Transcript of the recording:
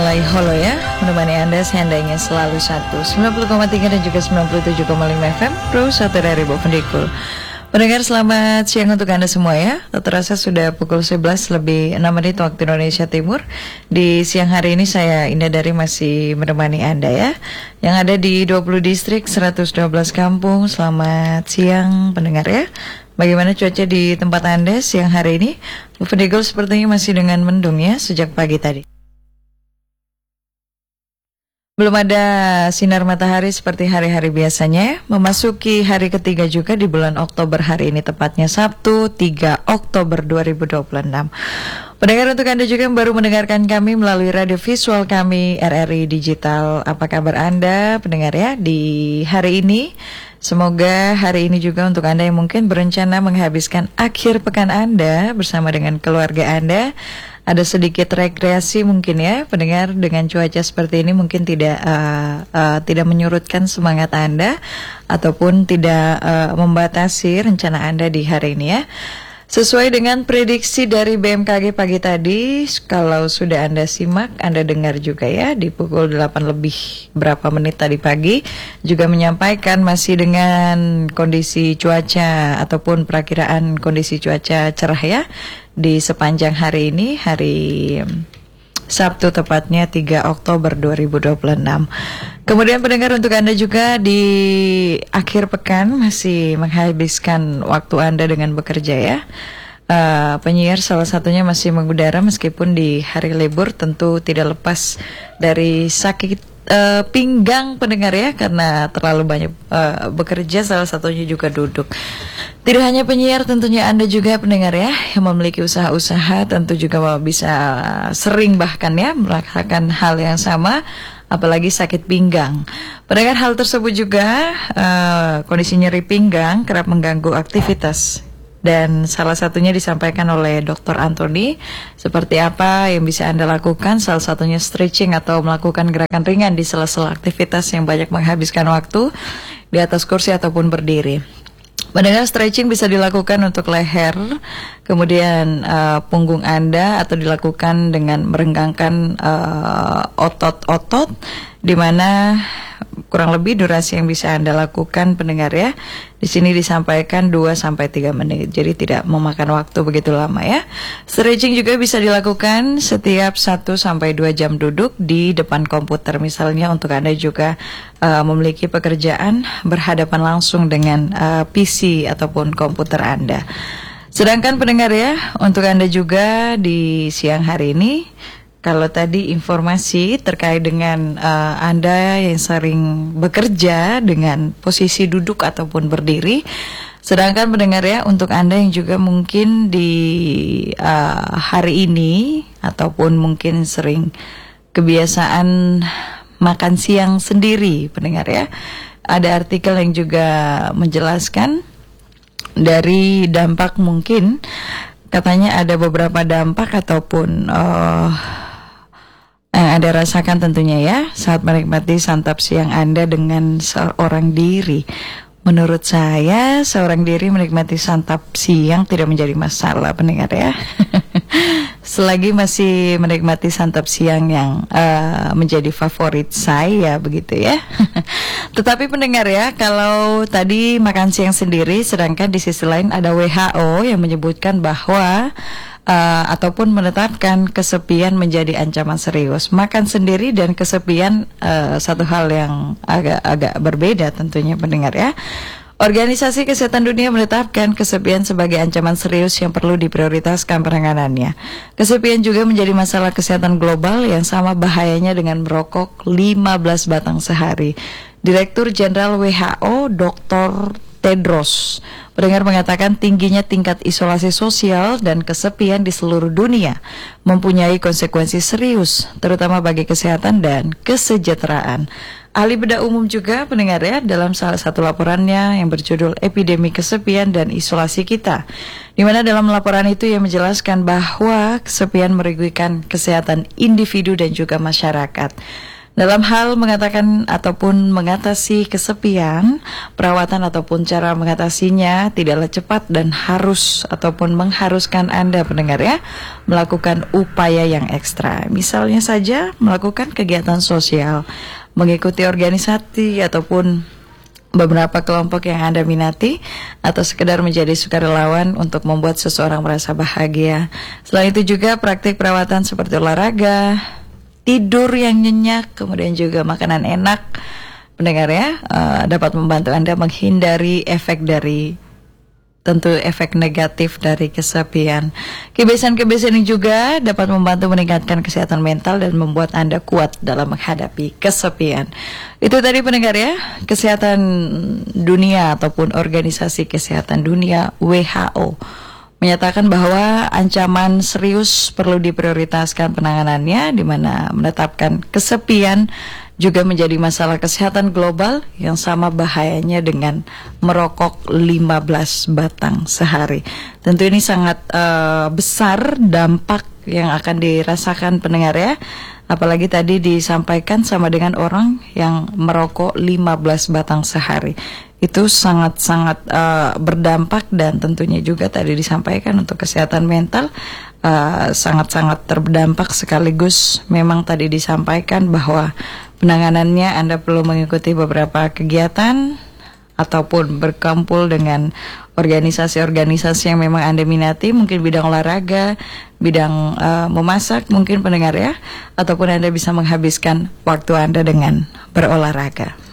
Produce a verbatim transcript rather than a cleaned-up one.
mulai holo ya, menemani Anda seandainya selalu satu sembilan puluh koma tiga dan juga sembilan puluh tujuh koma lima F M Pro satu dari Bovendikul. Pendengar selamat siang untuk Anda semua ya. Terasa sudah pukul sebelas lebih enam menit waktu Indonesia Timur. Di siang hari ini saya Indah Dari masih menemani Anda ya, yang ada di dua puluh distrik, seratus dua belas kampung. Selamat siang pendengar ya. Bagaimana cuaca di tempat Anda siang hari ini? Bovendikul sepertinya masih dengan mendung ya sejak pagi tadi. Belum ada sinar matahari seperti hari-hari biasanya. Memasuki hari ketiga juga di bulan Oktober hari ini, tepatnya Sabtu tiga Oktober dua ribu dua puluh enam. Pendengar, untuk Anda juga yang baru mendengarkan kami melalui radio visual kami R R I Digital, apa kabar Anda pendengar ya di hari ini? Semoga hari ini juga untuk Anda yang mungkin berencana menghabiskan akhir pekan Anda bersama dengan keluarga Anda, ada sedikit rekreasi mungkin ya pendengar. Dengan cuaca seperti ini mungkin tidak uh, uh, tidak menyurutkan semangat Anda ataupun tidak uh, membatasi rencana Anda di hari ini ya. Sesuai dengan prediksi dari B M K G pagi tadi, kalau sudah Anda simak, Anda dengar juga ya, di pukul delapan lebih berapa menit tadi pagi juga menyampaikan masih dengan kondisi cuaca ataupun perakiraan kondisi cuaca cerah ya di sepanjang hari ini, hari Sabtu tepatnya tiga Oktober dua ribu dua puluh enam. Kemudian pendengar, untuk Anda juga di akhir pekan masih menghabiskan waktu Anda dengan bekerja ya. Uh, penyiar salah satunya masih mengudara meskipun di hari libur, tentu tidak lepas dari sakit Uh, pinggang pendengar ya, karena terlalu banyak uh, bekerja, salah satunya juga duduk. Tidak hanya penyiar, tentunya Anda juga pendengar ya yang memiliki usaha-usaha tentu juga bisa sering bahkan ya melakukan hal yang sama, apalagi sakit pinggang. Pendengar, hal tersebut juga uh, kondisi nyeri pinggang kerap mengganggu aktivitas. Dan salah satunya disampaikan oleh dokter Anthony. Seperti apa yang bisa Anda lakukan? Salah satunya stretching atau melakukan gerakan ringan di sela-sela aktivitas yang banyak menghabiskan waktu di atas kursi ataupun berdiri. Mendengar, stretching bisa dilakukan untuk leher, kemudian uh, punggung Anda, atau dilakukan dengan merenggangkan uh, otot-otot, di mana kurang lebih durasi yang bisa Anda lakukan pendengar ya, di sini disampaikan dua sampai tiga menit. Jadi tidak memakan waktu begitu lama ya. Stretching juga bisa dilakukan setiap satu sampai dua jam duduk di depan komputer. Misalnya untuk Anda juga uh, memiliki pekerjaan berhadapan langsung dengan uh, P C ataupun komputer Anda. Sedangkan pendengar ya, untuk Anda juga di siang hari ini, kalau tadi informasi terkait dengan uh, Anda yang sering bekerja dengan posisi duduk ataupun berdiri, sedangkan pendengar ya, untuk Anda yang juga mungkin di uh, hari ini ataupun mungkin sering kebiasaan makan siang sendiri pendengar ya, ada artikel yang juga menjelaskan dari dampak, mungkin katanya ada beberapa dampak ataupun uh, yang Anda rasakan tentunya ya saat menikmati santap siang Anda dengan seorang diri. Menurut saya, seorang diri menikmati santap siang tidak menjadi masalah pendengar ya. Selagi masih menikmati santap siang yang uh, menjadi favorit saya begitu ya. Tetapi pendengar ya, kalau tadi makan siang sendiri, sedangkan di sisi lain ada W H O yang menyebutkan bahwa Uh, ataupun menetapkan kesepian menjadi ancaman serius. Makan sendiri dan kesepian uh, satu hal yang agak-agak berbeda tentunya pendengar ya. Organisasi Kesehatan Dunia menetapkan kesepian sebagai ancaman serius yang perlu diprioritaskan penanganannya. Kesepian juga menjadi masalah kesehatan global yang sama bahayanya dengan merokok lima belas batang sehari. Direktur Jenderal W H O Doktor Tedros pendengar mengatakan tingginya tingkat isolasi sosial dan kesepian di seluruh dunia mempunyai konsekuensi serius, terutama bagi kesehatan dan kesejahteraan. Ahli bedah umum juga pendengar ya, dalam salah satu laporannya yang berjudul Epidemi Kesepian dan Isolasi Kita, di mana dalam laporan itu ia menjelaskan bahwa kesepian merugikan kesehatan individu dan juga masyarakat. Dalam hal mengatakan ataupun mengatasi kesepian, perawatan ataupun cara mengatasinya tidaklah cepat dan harus ataupun mengharuskan Anda pendengar ya melakukan upaya yang ekstra. Misalnya saja melakukan kegiatan sosial, mengikuti organisasi ataupun beberapa kelompok yang Anda minati, atau sekedar menjadi sukarelawan untuk membuat seseorang merasa bahagia. Selain itu juga praktik perawatan seperti olahraga, tidur yang nyenyak, kemudian juga makanan enak, pendengar ya, uh, dapat membantu Anda menghindari efek dari tentu efek negatif dari kesepian. Kebiasaan-kebiasaan ini juga dapat membantu meningkatkan kesehatan mental dan membuat Anda kuat dalam menghadapi kesepian. Itu tadi pendengar ya, Kesehatan Dunia ataupun Organisasi Kesehatan Dunia W H O menyatakan bahwa ancaman serius perlu diprioritaskan penanganannya, di mana menetapkan kesepian juga menjadi masalah kesehatan global yang sama bahayanya dengan merokok lima belas batang sehari. Tentu ini sangat uh, besar dampak yang akan dirasakan pendengar ya. Apalagi tadi disampaikan sama dengan orang yang merokok lima belas batang sehari. Itu sangat-sangat uh, berdampak, dan tentunya juga tadi disampaikan untuk kesehatan mental uh, sangat-sangat terdampak, sekaligus memang tadi disampaikan bahwa penanganannya Anda perlu mengikuti beberapa kegiatan ataupun berkumpul dengan organisasi-organisasi yang memang Anda minati, mungkin bidang olahraga, bidang uh, memasak mungkin pendengar ya, ataupun Anda bisa menghabiskan waktu Anda dengan berolahraga.